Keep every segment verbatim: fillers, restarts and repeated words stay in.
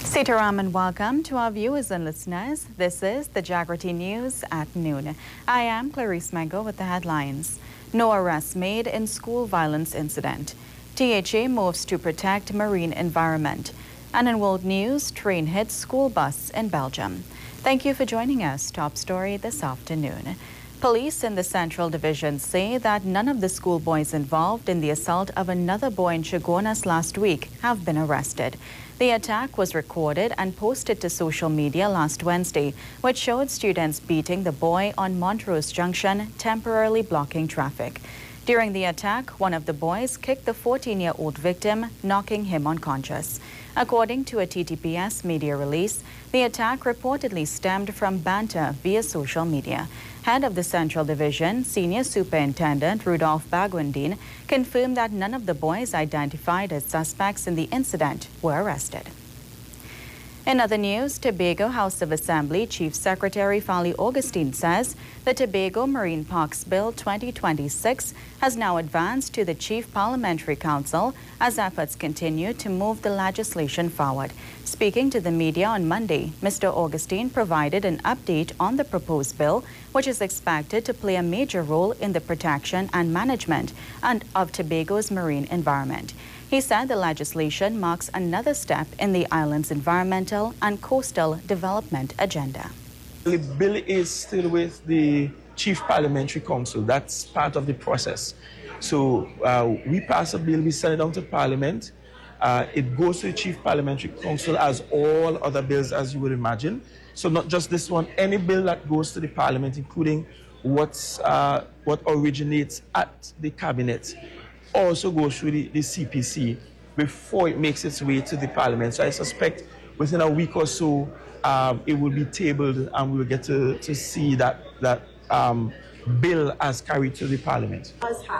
Sitaram and welcome to our viewers and listeners. This is the Jagrati News at noon. I am Clarice Mango with the headlines. No arrests made in school violence incident. T H A moves to protect marine environment. And in world news, train hits school bus in Belgium. Thank you for joining us. Top story this afternoon. Police in the Central Division say that none of the schoolboys involved in the assault of another boy in Chaguanas last week have been arrested. The attack was recorded and posted to social media last Wednesday, which showed students beating the boy on Montrose Junction, temporarily blocking traffic. During the attack, one of the boys kicked the fourteen-year-old victim, knocking him unconscious. According to a T T P S media release, the attack reportedly stemmed from banter via social media. Head of the Central Division, Senior Superintendent Rudolph Bagwandine, confirmed that none of the boys identified as suspects in the incident were arrested. In other news, Tobago House of Assembly Chief Secretary Fali Augustine says the Tobago Marine Parks Bill twenty twenty-six has now advanced to the Chief Parliamentary Council as efforts continue to move the legislation forward. Speaking to the media on Monday, Mister Augustine provided an update on the proposed bill, which is expected to play a major role in the protection and management and of Tobago's marine environment. He said the legislation marks another step in the island's environmental and coastal development agenda. The bill is still with the Chief Parliamentary Council. That's part of the process. So uh, we pass a bill, we send it down to Parliament. Uh, it goes to the Chief Parliamentary Council as all other bills, as you would imagine. So not just this one, any bill that goes to the Parliament, including what's, uh, what originates at the Cabinet, also goes through the, the C P C before it makes its way to the Parliament. So I suspect within a week or so, um, it will be tabled and we will get to, to see that, that um, bill as carried to the Parliament.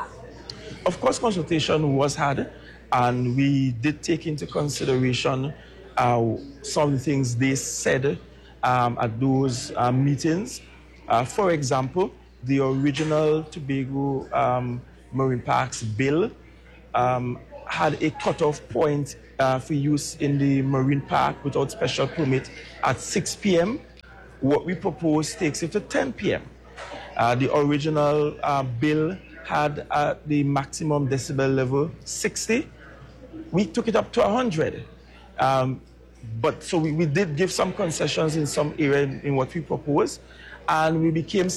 Of course, consultation was had, and we did take into consideration uh, some of the things they said um, at those uh, meetings. Uh, for example, the original Tobago um, Marine Parks Bill um, had a cutoff point uh, for use in the marine park without special permit at six p m What we propose takes it to ten p m Uh, the original uh, bill had uh, the maximum decibel level sixty. We took it up to one hundred. Um, but so we, we did give some concessions in some area in, in what we proposed, and we became